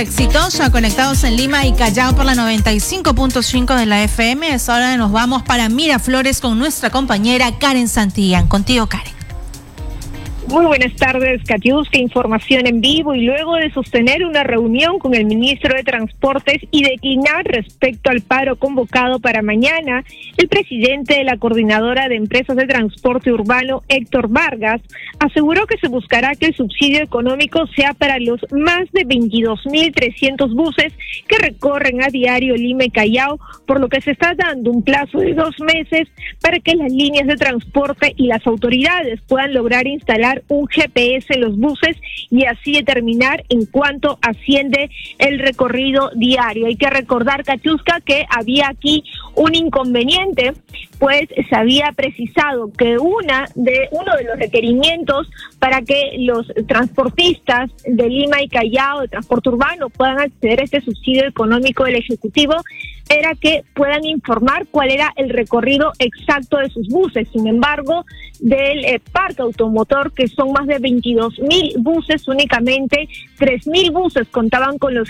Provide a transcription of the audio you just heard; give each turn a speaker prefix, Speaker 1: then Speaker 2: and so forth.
Speaker 1: exitosa, conectados en Lima y Callao por la 95.5 de la FM. Es hora de nos vamos para Miraflores con nuestra compañera Karen Santillán. Contigo, Karen.
Speaker 2: Muy buenas tardes, Katiuska, información en vivo. Y luego de sostener una reunión con el ministro de Transportes y declinar respecto al paro convocado para mañana, el presidente de la Coordinadora de Empresas de Transporte Urbano, Héctor Vargas, aseguró que se buscará que el subsidio económico sea para los más de 22.300 buses que recorren a diario Lima y Callao, por lo que se está dando un plazo de 2 meses para que las líneas de transporte y las autoridades puedan lograr instalar un GPS en los buses y así determinar en cuánto asciende el recorrido diario. Hay que recordar, Katiuska, que había aquí un inconveniente, pues se había precisado que uno de los requerimientos para que los transportistas de Lima y Callao, de transporte urbano, puedan acceder a este subsidio económico del Ejecutivo era que puedan informar cuál era el recorrido exacto de sus buses. Sin embargo, del parque automotor, que son más de 22.000 buses, únicamente 3.000 buses contaban con los